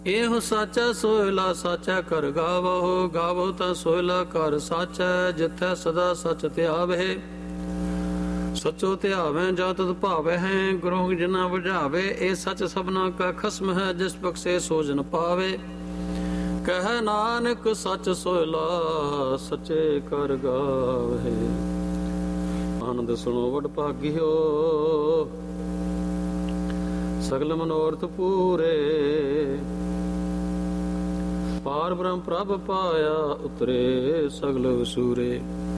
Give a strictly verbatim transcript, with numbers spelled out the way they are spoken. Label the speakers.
Speaker 1: ਇਹੋ ਸਾਚਾ ਸੋਹਿਲਾ ਸਾਚਾ ਕਰ ਗਾਵੋ, ਗਾਵੋ ਤਾਂ ਸੋਹਿਲਾ ਕਰ ਸਾਚਾ, ਜਿੱਥੈ ਸਦਾ ਸਚ ਧਿਆਵੇ। ਸਚੋ ਧਿਆਵੇਂ ਜਾ ਤਦ ਭਾਵੇ ਹੈ, ਗੁਰੂ ਜਿਨਾ ਬੁਝਾਵੇ। ਇਹ ਸਚ ਸਭਨਾ ਕਾ ਖਸਮ ਹੈ, ਜਿਸ ਬਖਸ਼ੇ ਸੋ ਜਨ ਪਾਵੇ। ਕਹਿ ਨਾਨਕ ਸਚ ਸੋਹਿਲਾ ਸਚੇ ਕਰ ਗਾਵੇ। ਆਨੰਦ ਸੁਣੋ ਵਡ ਭਾਗਿਓ, ਸਗਲ ਮਨੋਰਥ ਪੂਰੇ। ਪਾਰ ਬ੍ਰਹਮ ਪ੍ਰਭ ਪਾਇਆ, ਉਤਰੇ ਸਗਲ ਵਸੂਰੇ।